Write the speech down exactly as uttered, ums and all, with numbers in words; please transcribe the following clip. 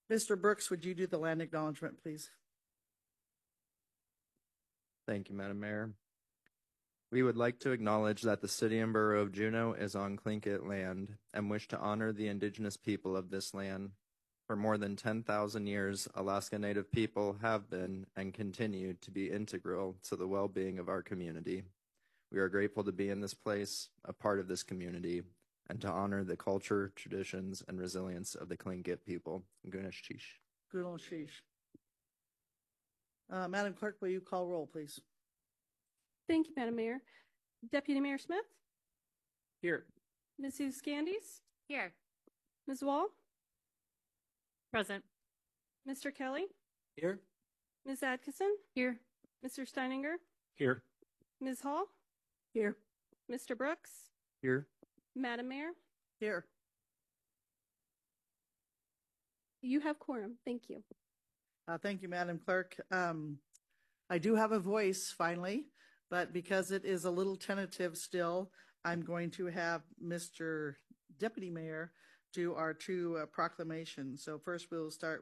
Mister Brooks, would you do the land acknowledgement, please? Thank you, Madam Mayor. We would like to acknowledge that the city and borough of Juneau is on Tlingit land and wish to honor the indigenous people of this land. For more than ten thousand years, Alaska Native people have been and continue to be integral to the well-being of our community. We are grateful to be in this place, a part of this community, and to honor the culture, traditions, and resilience of the Tlingit people. Gunesh Chish. Good old sheesh. Uh, Madam Clerk, will you call roll, please? Thank you, Madam Mayor. Deputy Mayor Smith? Here. Missus Candies? Here. Miz Wall? Present. Mister Kelly? Here. Miz Atkinson? Here. Mister Steininger? Here. Miz Hall? Here. Mister Brooks? Here. Madam Mayor? Here. You have quorum. Thank you. Uh, thank you, Madam Clerk. Um, I do have a voice finally, but because it is a little tentative still, I'm going to have Mister Deputy Mayor do our two uh, proclamations. So first we'll start